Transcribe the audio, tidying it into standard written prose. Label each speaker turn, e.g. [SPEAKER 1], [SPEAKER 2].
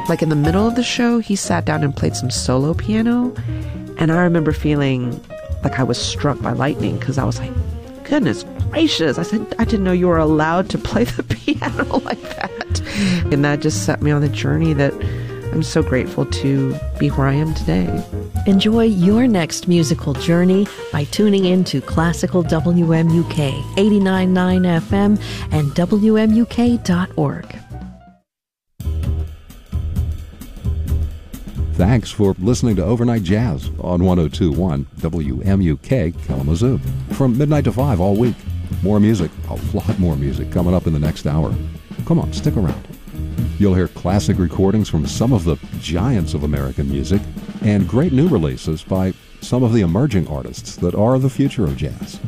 [SPEAKER 1] Like in the middle of the show, he sat down and played some solo piano. And I remember feeling like I was struck by lightning, because I was like, goodness gracious. I said, I didn't know you were allowed to play the piano like that. And that just set me on the journey that I'm so grateful to be where I am today.
[SPEAKER 2] Enjoy your next musical journey by tuning in to Classical WMUK 89.9 FM and WMUK.org.
[SPEAKER 3] Thanks for listening to Overnight Jazz on 102.1 WMUK Kalamazoo. From midnight to 5 all week. More music, a lot more music coming up in the next hour. Come on, stick around. You'll hear classic recordings from some of the giants of American music and great new releases by some of the emerging artists that are the future of jazz.